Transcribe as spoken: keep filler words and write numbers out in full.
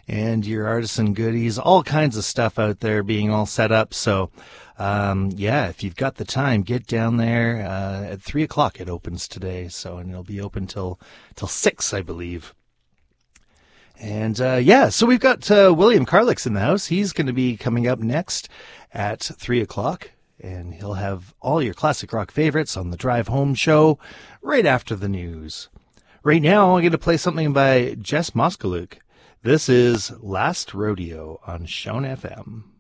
and your artisan goodies, all kinds of stuff out there being all set up. So, um, yeah, if you've got the time, get down there uh, at three o'clock. It opens today, so and it'll be open till till six, I believe. And uh, yeah, so we've got uh, William Carlix in the house. He's going to be coming up next at three o'clock, and he'll have all your classic rock favorites on the Drive Home show right after the news. Right now, I'm going to play something by Jess Moskaluk. This is Last Rodeo on Shone F M.